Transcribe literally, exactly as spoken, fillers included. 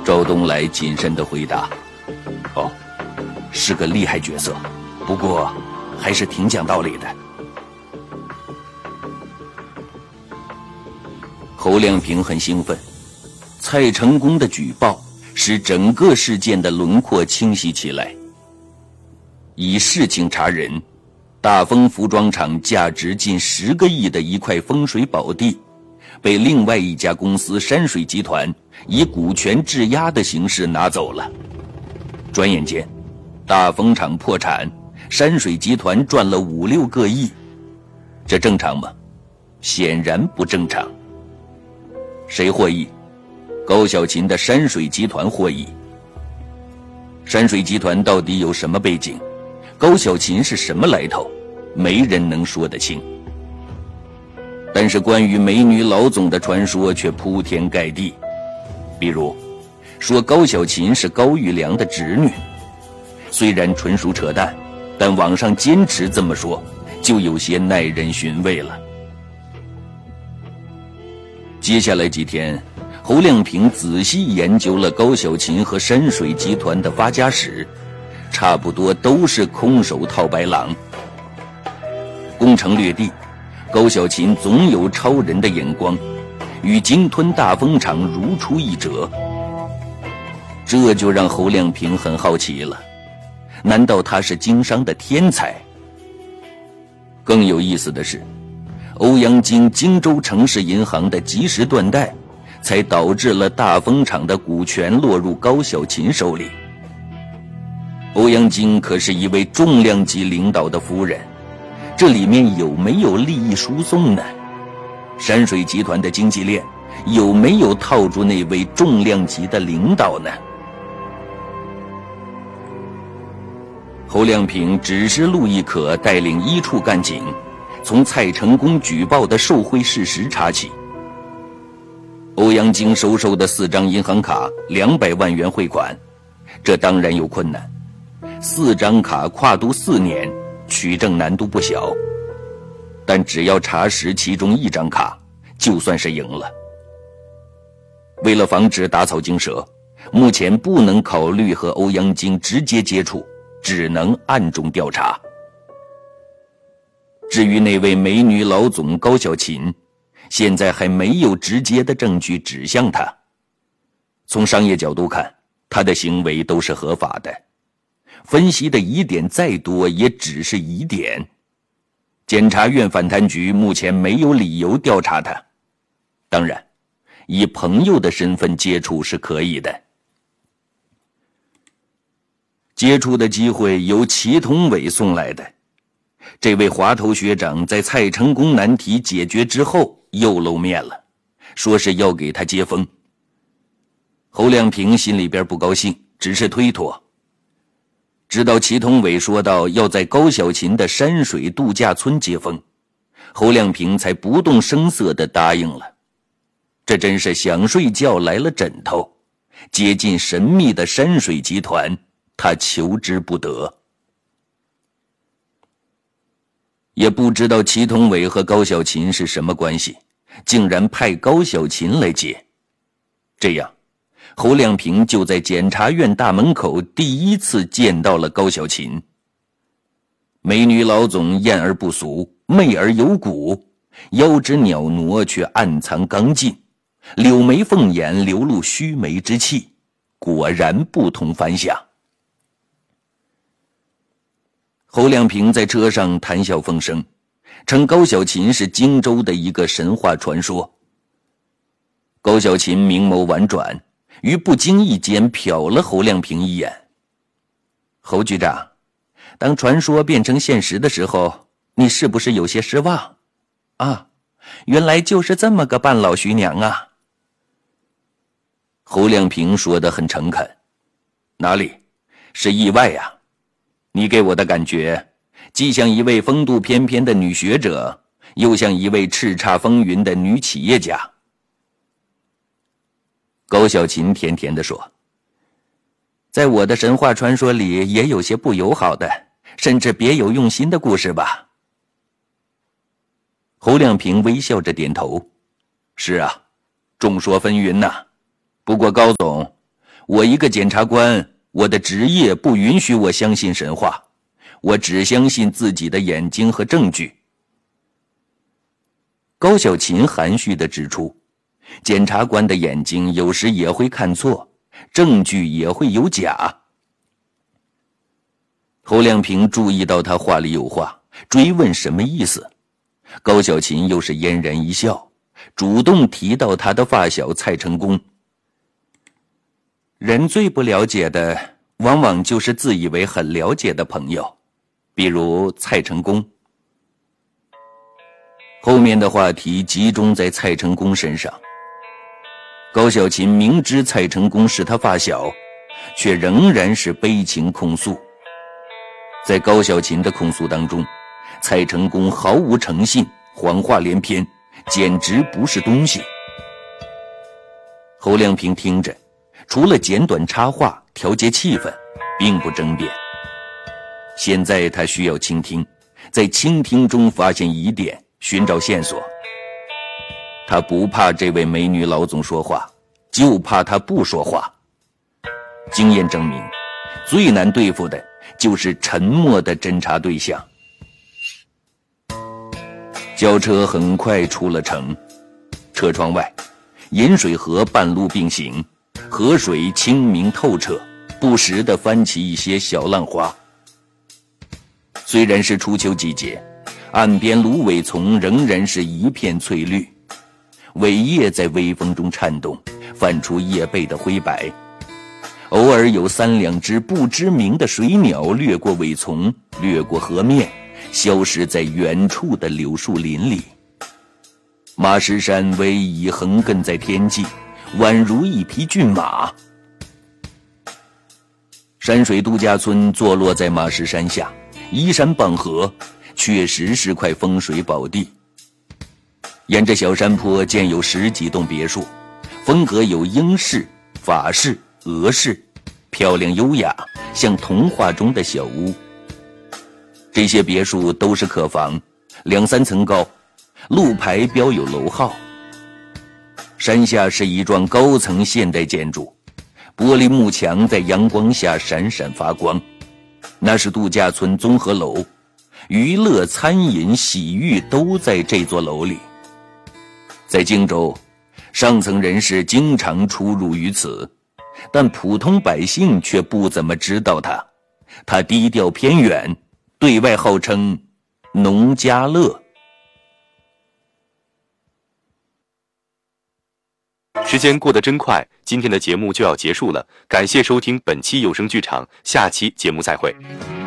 赵东来谨慎地回答：“哦，是个厉害角色，不过还是挺讲道理的。”侯亮平很兴奋，蔡成功的举报使整个事件的轮廓清晰起来。以事情查人，大丰服装厂价值近十个亿的一块风水宝地，被另外一家公司山水集团以股权质押的形式拿走了。转眼间，大丰厂破产，山水集团赚了五六个亿，这正常吗？显然不正常。谁获益？高小琴的山水集团获益。山水集团到底有什么背景？高小琴是什么来头？没人能说得清。但是关于美女老总的传说却铺天盖地，比如说高小琴是高育良的侄女，虽然纯属扯淡，但网上坚持这么说，就有些耐人寻味了。接下来几天，侯亮平仔细研究了高小琴和山水集团的发家史，差不多都是空手套白狼。攻城略地，高小琴总有超人的眼光，与鲸吞大丰厂如出一辙。这就让侯亮平很好奇了，难道他是经商的天才？更有意思的是，欧阳菁荆州城市银行的及时断贷，才导致了大丰厂的股权落入高小琴手里。欧阳菁可是一位重量级领导的夫人，这里面有没有利益输送呢？山水集团的经济链有没有套住那位重量级的领导呢？侯亮平指示陆亦可带领一处干警，从蔡成功举报的受贿事实查起。欧阳菁收受的四张银行卡，两百万元汇款，这当然有困难。四张卡跨度四年，取证难度不小。但只要查实其中一张卡，就算是赢了。为了防止打草惊蛇，目前不能考虑和欧阳菁直接接触，只能暗中调查。至于那位美女老总高小琴，现在还没有直接的证据指向她。从商业角度看，她的行为都是合法的，分析的疑点再多也只是疑点。检察院反贪局目前没有理由调查她，当然以朋友的身份接触是可以的。接触的机会由祁同伟送来的。这位滑头学长在蔡成功难题解决之后又露面了，说是要给他接风。侯亮平心里边不高兴，只是推脱。直到祁同伟说到要在高小琴的山水度假村接风，侯亮平才不动声色地答应了。这真是想睡觉来了枕头，接近神秘的山水集团，他求之不得。也不知道祁同伟和高小琴是什么关系，竟然派高小琴来接。这样侯亮平就在检察院大门口第一次见到了高小琴。美女老总艳而不俗，媚而有骨，腰肢袅娜却暗藏刚劲，柳眉凤眼流露须眉之气，果然不同凡响。侯亮平在车上谈笑风生，称高小琴是荆州的一个神话传说。高小琴明眸婉转，于不经意间瞟了侯亮平一眼。侯局长，当传说变成现实的时候，你是不是有些失望？啊，原来就是这么个半老徐娘啊。侯亮平说得很诚恳。哪里，是意外呀。你给我的感觉，既像一位风度翩翩的女学者，又像一位叱咤风云的女企业家。高小琴甜甜地说，在我的神话传说里也有些不友好的，甚至别有用心的故事吧。侯亮平微笑着点头，是啊，众说纷纭呐、啊。不过高总， 我一个检察官，我的职业不允许我相信神话，我只相信自己的眼睛和证据。高小琴含蓄地指出，检察官的眼睛有时也会看错，证据也会有假。侯亮平注意到他话里有话，追问什么意思。高小琴又是嫣然一笑，主动提到他的发小蔡成功。人最不了解的，往往就是自以为很了解的朋友，比如蔡成功。后面的话题集中在蔡成功身上。高小琴明知蔡成功是他发小，却仍然是悲情控诉。在高小琴的控诉当中，蔡成功毫无诚信，谎话连篇，简直不是东西。侯亮平听着，除了简短插话调节气氛，并不争辩。现在他需要倾听，在倾听中发现疑点，寻找线索。他不怕这位美女老总说话，就怕他不说话。经验证明，最难对付的就是沉默的侦查对象。轿车很快出了城，车窗外，饮水河半路并行，河水清明透彻，不时地翻起一些小浪花。虽然是初秋季节，岸边芦苇丛仍然是一片翠绿，苇叶在微风中颤动，泛出叶背的灰白。偶尔有三两只不知名的水鸟掠过苇丛，掠过河面，消失在远处的柳树林里。马石山逶迤横亘在天际，宛如一匹骏马。山水度假村坐落在马石山下，依山傍河，确实是块风水宝地。沿着小山坡建有十几栋别墅，风格有英式、法式、俄式，漂亮优雅，像童话中的小屋。这些别墅都是客房，两三层高，路牌标有楼号。山下是一幢高层现代建筑，玻璃幕墙在阳光下闪闪发光，那是度假村综合楼，娱乐、餐饮、洗浴都在这座楼里。在荆州，上层人士经常出入于此，但普通百姓却不怎么知道它。它低调偏远，对外号称农家乐。 时间过得真快，今天的节目就要结束了，感谢收听本期有声剧场，下期节目再会。